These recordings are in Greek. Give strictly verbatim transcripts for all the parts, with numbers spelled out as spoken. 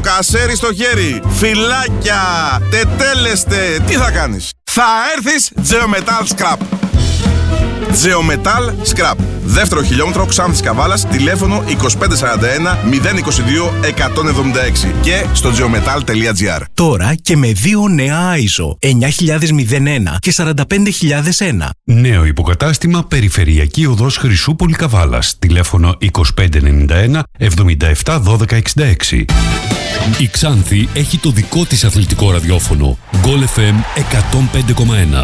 κασέρι στο χέρι. Φυλάκια, τετέλεστε. Τι θα κάνεις? Θα έρθεις Geometal Scrap. Geometal Scrap. Δεύτερο χιλιόμετρο Ξάνθης Καβάλας. Τηλέφωνο είκοσι πέντε σαράντα ένα μηδέν είκοσι δύο εκατόν εβδομήντα έξι και στο geometal τελεία gr. Τώρα και με δύο νέα άιζο εννιά χιλιάδες ένα και σαράντα πέντε χιλιάδες ένα. Νέο υποκατάστημα Περιφερειακή Οδός Χρυσούπολη Καβάλας. Τηλέφωνο είκοσι πέντε ενενήντα ένα εβδομήντα επτά δώδεκα εξήντα έξι. Η Ξάνθη έχει το δικό της αθλητικό ραδιόφωνο. Γκολ εφ εμ εκατόν πέντε κόμμα ένα.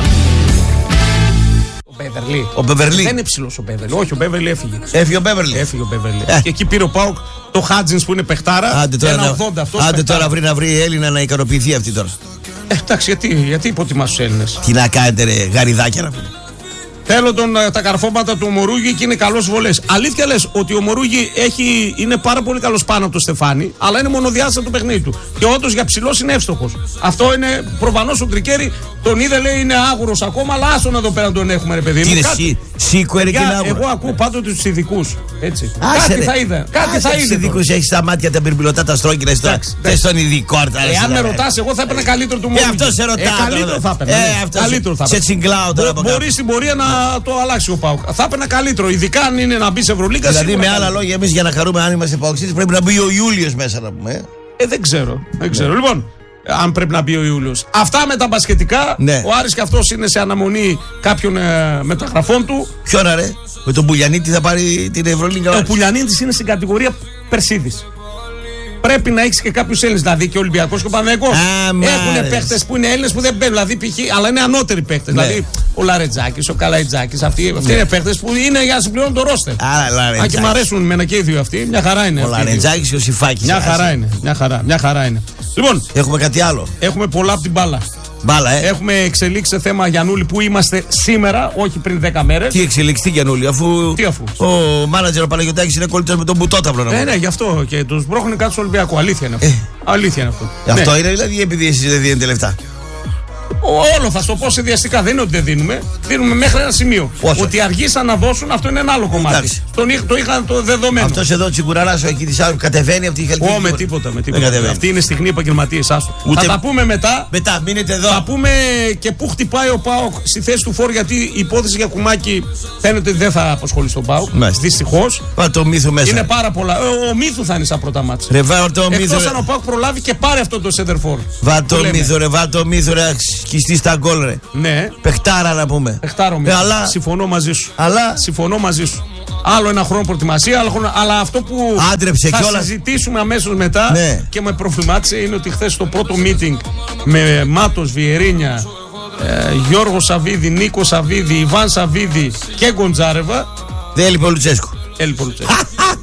Ο Μπέβερλι. Ο Μπέβερλι. Δεν είναι ψηλός ο Μπέβερλι. Όχι, ο Μπέβερλι έφυγε. Έφυγε ο Μπέβερλι. Έφυγε ο Μπέβερλι. Ε. Και εκεί πήρε ο Πάουκ το Χάτζινς που είναι παιχτάρα. Άντε τώρα, ένα να, ογδόντα, αυτός άντε παιχτάρα. τώρα βρει να βρει Έλληνα να ικανοποιηθεί αυτή τώρα. Ε, εντάξει, γιατί, γιατί υποτιμάς τους Έλληνες? Τι να κάνετε, ρε, γαριδάκια να πούμε. Θέλω τον, τα καρφώματα του Ομορούγη και είναι καλός βολές. Αλήθεια λες ότι ο Ομορούγη έχει, είναι πάρα πολύ καλός πάνω από το Στεφάνι, αλλά είναι μονοδιάστατο το παιχνίδι του. Και όντως για ψηλός είναι εύστοχος. Αυτό είναι προφανώς ο Τρικέρι τον είδε, λέει είναι άγουρος ακόμα, αλλά άσον εδώ πέρα τον έχουμε, ρε παιδί μου. Τι είναι εσύ, σίκουερ και να. Εγώ ακούω πάντοτε τους ειδικούς. Έτσι. Άσε, κάτι ρε. θα είδα. Κάτι θα είδα. Τους ειδικούς έχεις τα μάτια τα μπυρμπυλωτά, τα στρόκινα. Θες τον ειδικό. Εάν με ρωτάς, εγώ θα έπαιρνα καλύτερο του Ομορούγη. Ε, αυτό σε ρωτά. Ε, καλύτερο θα έπαιρνα. Ε, ναι. αυτό Καλύτερο θα σε έπαιρνα. τσιγκλάω τώρα από κάτω. Μπορεί στην πορεία να το αλλάξει ο Πάουκ. Θα έπαιρνα καλύτερο, ειδικά αν είναι να μπει σε Ευρωλίγκα. Δηλαδή, με άλλα λόγια, εμείς για να χαρούμε, αν είμαστε Παοξίδες, πρέπει να μπει ο Ιούλιος μέσα να πούμε. Ε, δεν ξέρω. Δεν ξέρω. Λοιπόν, αν πρέπει να μπει ο Ιούλιος. Αυτά με τα μπασκετικά. Ναι. Ο Άρης και αυτός είναι σε αναμονή κάποιων ε, μεταγραφών του. Ποιον ρε, με τον Πουλιανίτη θα πάρει την Ευρωλίγκα. Ο Πουλιανίτης είναι στην κατηγορία Περσίδης. Πρέπει να έχει και κάποιους Έλληνες, δηλαδή και ο Ολυμπιακός και ο Παναθηναϊκός. Έχουν παίχτες που είναι Έλληνες που δεν παίρνουν, δηλαδή π.χ. αλλά είναι ανώτεροι παίχτες. Ναι. Δηλαδή ο Λαρετζάκης, ο Καλαϊτζάκης, αυτοί, αυτοί Ναι. είναι παίχτες που είναι για να συμπληρώνουν το ρόστερ. Αν και μου αρέσουν εμένα και οι δύο αυτοί, μια χαρά είναι. Ο Λαρετζάκης και ο Σιφάκης. Μια χαρά είναι. Μια χαρά, μια χαρά είναι. Λοιπόν, έχουμε κάτι άλλο. Έχουμε πολλά από την μπάλα. Μπάλα, ε. Έχουμε εξελίξει σε θέμα Γιαννούλη που είμαστε σήμερα, όχι πριν δέκα μέρες. Τι εξελιχθεί Γιαννούλη, αφού. Τι αφού. Ο μάνατζερ ο Παναγιωτάκης είναι κολλητός με τον Μπουτόταυλο. Ναι, ναι, γι' αυτό και τους μπρόχνει κάτω στο Ολυμπιακό. Αλήθεια είναι αυτό. Ε. Αλήθεια είναι αυτό. Αυτό Ναι. είναι δηλαδή επειδή εσείς δεν δίνετε λεφτά. Όλο θα σου το πω σε διαστικά. Δεν είναι ότι δεν δίνουμε. Δίνουμε μέχρι ένα σημείο. Πόσο? Ότι αργήσαν να δώσουν, αυτό είναι ένα άλλο κομμάτι. Εντάξει. Τον, είχ- το είχαν το δεδομένο. Αυτός εδώ τσιγκουραράς ο εκεί της άλλου κατεβαίνει από τη χαλκίδα. Ω, με τίποτα, με τίποτα. κατεβαίνει. Αυτή είναι στιγμή επαγγελματίες. Άστο. Ούτε- Θα τα πούμε μετά. Μετά, μείνετε εδώ. Θα πούμε και πού χτυπάει ο Πάοκ στη θέση του Φόρ, γιατί η υπόθεση για Κουμάκη φαίνεται ότι δεν θα απασχολεί τον Πάοκ. Μάλιστα. Δυστυχώς. Πάω το μύθο μέσα. Είναι πάρα πολλά. Ο, ο Μύθου θα είναι στα πρώτα μάτσα. Ρε βάω το μύθο. Εκτός ρε. αν ο Πάοκ προλάβει και πάρει αυτό το center for. Βά το που λέμε. μύθο ρε, βά το μύθο ρε, σκιστεί στα γκολ ρε. Ναι, Πεχτάρα να πούμε. παιχτάρω Ε, αλλά- Συμφωνώ μαζί σου. Αλλά Συμφωνώ μαζί σου. Άλλο ένα χρόνο προετοιμασία, άλλο χρόνο. Αλλά αυτό που Άντρεψε θα κιόλας. συζητήσουμε αμέσως μετά Ναι. και με προβλημάτισε είναι ότι χθες το πρώτο meeting με Μάτος, Βιερίνια, ε, Γιώργο Σαββίδη, Νίκο Σαββίδη, Ιβάν Σαββίδη και Γκοντζάρεβα. δεν έλειπε ο Λουτσέσκο. Έλειπε ο Λουτσέσκου.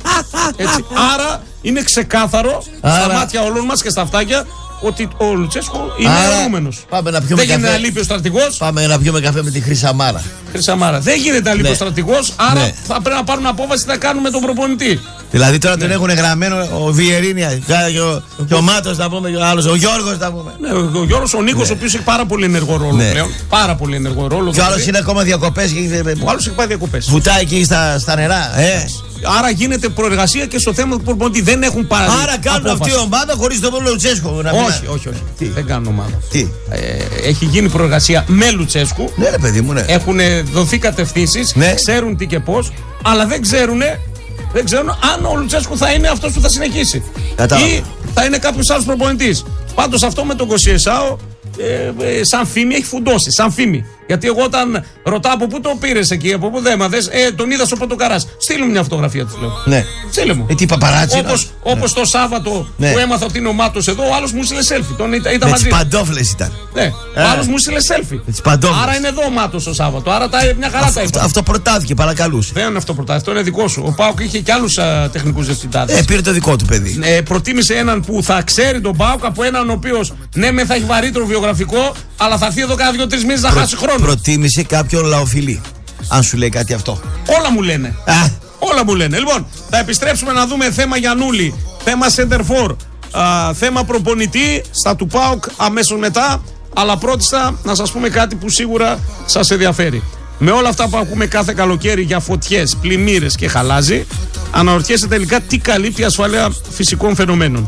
Έτσι. Άρα είναι ξεκάθαρο Άρα- στα μάτια όλων μας και στα αυτάκια ότι ο Λουτσέσκο είναι Άρα, αιωρούμενος. πάμε να πιούμε Δεν γίνεται καφέ. να λείπει ο στρατηγός. Πάμε να πιούμε καφέ με τη Χρυσαμάρα. Χρυσαμάρα. Δεν γίνεται να λείπει Ναι. ο στρατηγός, άρα Ναι. θα πρέπει να πάρουμε απόφαση τι θα κάνουμε με τον προπονητή. Δηλαδή τώρα Ναι. τον έχουν γραμμένο ο Βιερίνια και ο, και ο Μάτος να πούμε και ο άλλος, ο Γιώργος να πούμε. Ναι, ο ο Γιώργος ο Νίκος, ο οποίος έχει πάρα πολύ ενεργό ρόλο Ναι. πλέον. Πάρα πολύ ενεργό ρόλο. Και ο άλλος δηλαδή. είναι ακόμα διακοπές και Ο άλλος έχει πάει διακοπές. βουτάει εκεί στα, στα νερά. Ε. Άρα γίνεται προεργασία και στο θέμα του προπονητή. Δεν έχουν πάρει. Άρα κάνουν απόφαση. αυτή η ομάδα χωρίς τον Λουτσέσκο. να πούμε. Όχι, όχι, όχι. Τι? Δεν κάνουν ομάδα. Τι. Ε, έχει γίνει προεργασία με Λουτσέσκου. Ναι, ρε παιδί μου, ναι. Έχουν δοθεί κατευθύνσεις, Ναι. ξέρουν τι και πώς, αλλά δεν ξέρουν, δεν ξέρουν αν ο Λουτσέσκου θα είναι αυτός που θα συνεχίσει. Κατάλαβα. Ή θα είναι κάποιος άλλος προπονητής. Πάντως αυτό με τον Κοσιεσάο, ε, ε, σαν φήμη έχει φουντώσει. Σαν φήμη. Γιατί εγώ όταν ρωτάω από πού το πήρες εκεί, από πού δεν μάθες, ε, τον είδα στο Πορτοκαράς. Στείλε μου μια φωτογραφία του, λέω. Ναι. Στείλε μου. Ε, τι παπαράτσι. Όπως, όπως το Σάββατο Ναι. που έμαθα ότι είναι ο Μάτος εδώ, ο άλλος μου στείλε selfie. Τον ήταν, ήταν Με τις μαζί. παντόφλες ήταν. Ναι. Ε. Ο άλλος μου στείλε selfie. Με τις παντόφλες. Άρα είναι εδώ ο Μάτος το Σάββατο. Άρα τα, μια χαρά τα Αυτό, είπα. αυτό προτάθηκε, παρακαλούσε. Δεν είναι αυτό πρωτά, αυτό είναι δικό σου. Ο Πάοκ είχε και άλλους τεχνικούς διευθυντάδες. Ε, πήρε το δικό του παιδί. Ε, προτίμησε έναν που θα ξέρει τον Πάοκ από έναν ο οποίος ναι, με θα έχει βαρύτερο βιογραφικό, αλλά θα έρθει εδώ κάθε δύο-τρει μήνες να χάσει χρόνο. Προτίμησε κάποιον λαοφιλή. Αν σου λέει κάτι αυτό. Όλα μου λένε. Α, Όλα μου λένε. Λοιπόν, θα επιστρέψουμε να δούμε θέμα Γιαννούλη, θέμα center for, α, θέμα προπονητή στα του ΠΑΟΚ αμέσως μετά. Αλλά πρώτιστα να σας πούμε κάτι που σίγουρα σας ενδιαφέρει. Με όλα αυτά που ακούμε κάθε καλοκαίρι για φωτιές, πλημμύρες και χαλάζι, αναρωτιέσαι τελικά τι καλύπτει η ασφάλεια φυσικών φαινομένων.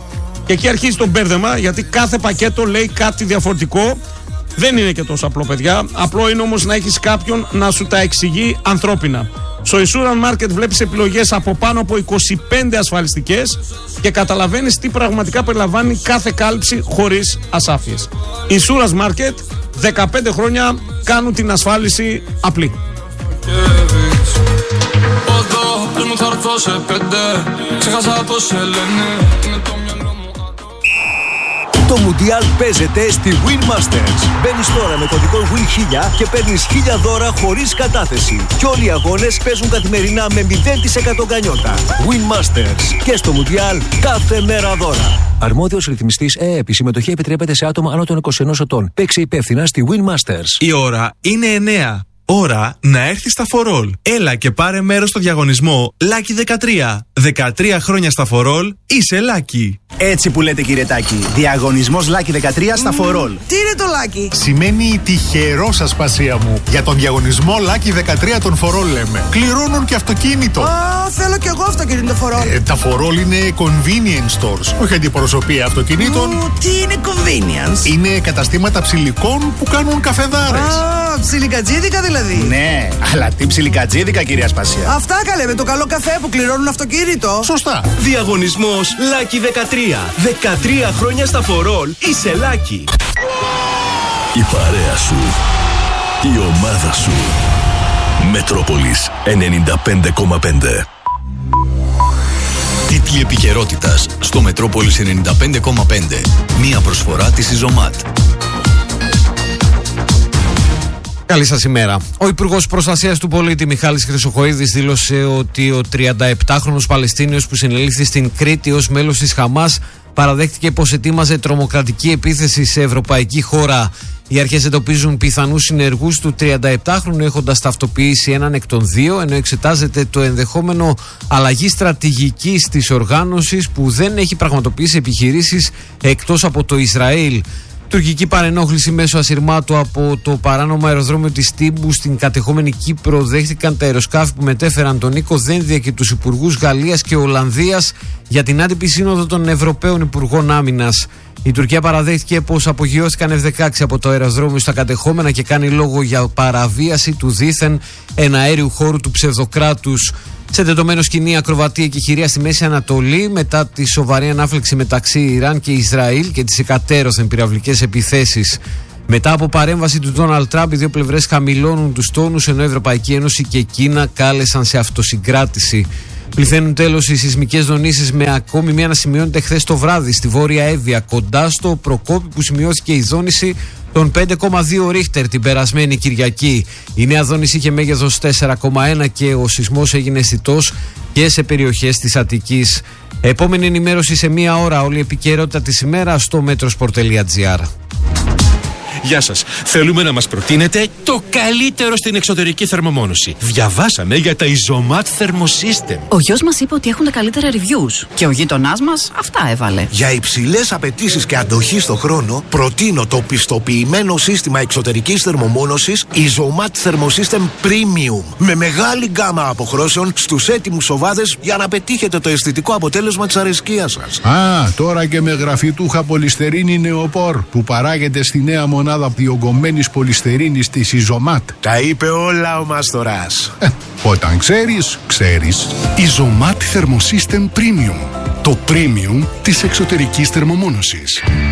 Και εκεί αρχίζει το μπέρδεμα, γιατί κάθε πακέτο λέει κάτι διαφορετικό. Δεν είναι και τόσο απλό, παιδιά. Απλό είναι όμως να έχεις κάποιον να σου τα εξηγεί ανθρώπινα. Στο Insurance Market βλέπεις επιλογές από πάνω από είκοσι πέντε ασφαλιστικές και καταλαβαίνεις τι πραγματικά περιλαμβάνει κάθε κάλυψη χωρίς ασάφειες. Insurance Market, δεκαπέντε χρόνια κάνουν την ασφάλιση απλή. Το Μουντιάλ παίζεται στη Win Masters. Μπαίνεις τώρα με κωδικό Win χίλια και παίρνεις χίλια δώρα χωρίς κατάθεση. Και όλοι οι αγώνες παίζουν καθημερινά με μηδέν τοις εκατό γκανιότα. Win Masters. Και στο Μουντιάλ κάθε μέρα δώρα. Αρμόδιος ρυθμιστής ΕΕΠ. Η συμμετοχή επιτρέπεται σε άτομα άνω των είκοσι ενός ετών. Παίξε υπεύθυνα στη Win Masters. Η ώρα είναι εννιά. Ώρα να έρθει στα φορόλ. Έλα και πάρε μέρος στο διαγωνισμό Lucky δεκατρία. δεκατρία χρόνια στα φορόλ, είσαι Lucky. Έτσι που λέτε, κύριε Τάκη. Διαγωνισμός Lucky δεκατρία στα φορόλ. Τι είναι το Lucky? Σημαίνει τυχερός, ασπασία μου. Για τον διαγωνισμό Lucky δεκατρία των φορόλ λέμε. Κληρώνουν και αυτοκίνητο. Α, θέλω κι εγώ αυτοκίνητο φορόλ. Ε, τα φορόλ είναι convenience stores. Όχι αντιπροσωπεία αυτοκινήτων. Ου, τι είναι convenience? Είναι καταστήματα ψηλικών που κάνουν καφεδάρες. Α, ψιλικατζίδικα δηλαδή. Ναι, αλλά τι ψιλικατζίδικα, κυρία Σπασία. Αυτά καλέ, με το καλό καφέ που κληρώνουν αυτοκίνητο. Σωστά. Διαγωνισμός Lucky δεκατρία. δεκατρία χρόνια στα φορόλ, είσαι Lucky. Η παρέα σου, η ομάδα σου. Μετρόπολης ενενήντα πέντε κόμμα πέντε. Τίτλοι επικαιρότητας στο Μετρόπολης ενενήντα πέντε κόμμα πέντε. Μία προσφορά της Ιζωμάτ. Καλή σας ημέρα. Ο Υπουργός Προστασίας του Πολίτη Μιχάλης Χρυσοχοΐδης δήλωσε ότι ο τριανταεπτάχρονος Παλαιστίνιος που συνελήφθη στην Κρήτη ως μέλος της Χαμάς παραδέχτηκε πως ετοίμαζε τρομοκρατική επίθεση σε ευρωπαϊκή χώρα. Οι αρχές εντοπίζουν πιθανούς συνεργούς του τριανταεπτάχρονου έχοντας ταυτοποιήσει έναν εκ των δύο, ενώ εξετάζεται το ενδεχόμενο αλλαγή στρατηγικής της οργάνωσης που δεν έχει πραγματοποιήσει επιχειρήσεις εκτός από το Ισραήλ. Τουρκική παρενόχληση μέσω ασυρμάτου από το παράνομο αεροδρόμιο της Τύμπου στην κατεχόμενη Κύπρο δέχτηκαν τα αεροσκάφη που μετέφεραν τον Νίκο Δένδια και τους υπουργούς Γαλλίας και Ολλανδίας για την άτυπη σύνοδο των Ευρωπαίων Υπουργών Άμυνας. Η Τουρκία παραδέχτηκε πως απογειώθηκαν εφ δεκαέξι από το αεροδρόμιο στα κατεχόμενα και κάνει λόγο για παραβίαση του δίθεν εναέριου χώρου του ψευδοκράτους. Σε τετωμένο σκηνή, ακροβατία και χειρία στη Μέση Ανατολή μετά τη σοβαρή ανάφλεξη μεταξύ Ιράν και Ισραήλ και τις εκατέρωθεν πυραυλικές επιθέσεις. Μετά από παρέμβαση του Ντόναλντ Τραμπ, οι δύο πλευρές χαμηλώνουν τους τόνους, ενώ η Ευρωπαϊκή Ένωση και Κίνα κάλεσαν σε αυτοσυγκράτηση. Πληθαίνουν τέλος οι σεισμικές δονήσεις, με ακόμη μία να σημειώνεται χθες το βράδυ στη Βόρεια Εύβοια, κοντά στο Προκόπη που σημειώθηκε η δόνηση των πέντε κόμμα δύο Ρίχτερ την περασμένη Κυριακή. Η νέα δόνηση είχε μέγεθος τέσσερα κόμμα ένα και ο σεισμός έγινε αισθητός και σε περιοχές της Αττικής. Επόμενη ενημέρωση σε μία ώρα, όλη η επικαιρότητα της ημέρας στο metrosport τελεία gr. Γεια σας. Θέλουμε να μας προτείνετε το καλύτερο στην εξωτερική θερμομόνωση. Διαβάσαμε για τα Ιζωμάτ Thermosystem. Ο γιος μας είπε ότι έχουν τα καλύτερα reviews και ο γείτονάς μας αυτά έβαλε. Για υψηλές απαιτήσεις και αντοχή στο χρόνο, προτείνω το πιστοποιημένο σύστημα εξωτερικής θερμομόνωσης Ιζωμάτ Thermosystem Premium. Με μεγάλη γκάμα αποχρώσεων στους έτοιμους σοβάδες για να πετύχετε το αισθητικό αποτέλεσμα της αρεσκίας σας. Α, τώρα και με γραφιτούχα πολυστερίνη νεοπόρ που παράγεται στη νέα μονάδα διογκωμένης πολυστερίνης της Ιζωμάτ. Τα είπε όλα ο Μάστορας. Ε, όταν ξέρεις, ξέρεις. Ιζωμάτ Thermosystem Premium. Το premium της εξωτερικής θερμομόνωσης.